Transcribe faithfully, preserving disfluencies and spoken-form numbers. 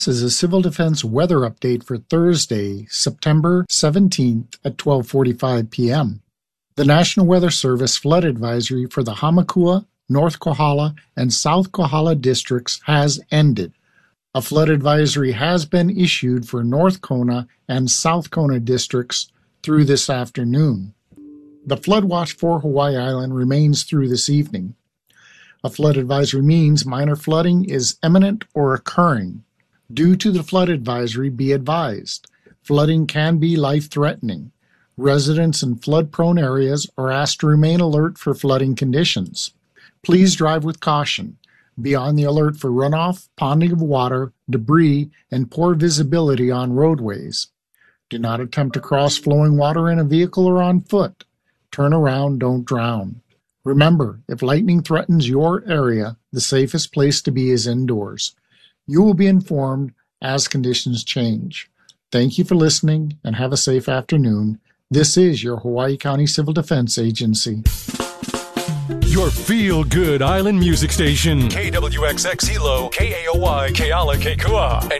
This is a Civil Defense weather update for Thursday, September seventeenth at twelve forty-five p.m. The National Weather Service flood advisory for the Hamakua, North Kohala, and South Kohala districts has ended. A flood advisory has been issued for North Kona and South Kona districts through this afternoon. The flood watch for Hawaii Island remains through this evening. A flood advisory means minor flooding is imminent or occurring. Due to the flood advisory, be advised, flooding can be life-threatening. Residents in flood-prone areas are asked to remain alert for flooding conditions. Please drive with caution. Be on the alert for runoff, ponding of water, debris, and poor visibility on roadways. Do not attempt to cross flowing water in a vehicle or on foot. Turn around, don't drown. Remember, if lightning threatens your area, the safest place to be is indoors. You will be informed as conditions change. Thank you for listening and have a safe afternoon. This is your Hawaii County Civil Defense Agency. Your feel-good island music station. K W X X Hilo, K A O Y, Keala, Kekua, and